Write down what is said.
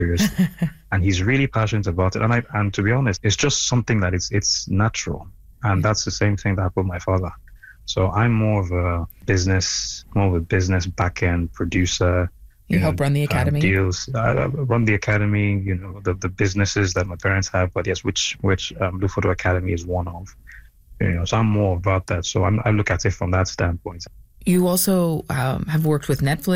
seriously. And he's really passionate about it. And to be honest, it's just something that it's natural. And that's the same thing that happened with my father. So I'm more of a business back end producer. You help run the academy? Deals, run the academy, the businesses that my parents have, but yes, which Blue Photo Academy is one of. So I'm more about that. So I look at it from that standpoint. You also have worked with Netflix.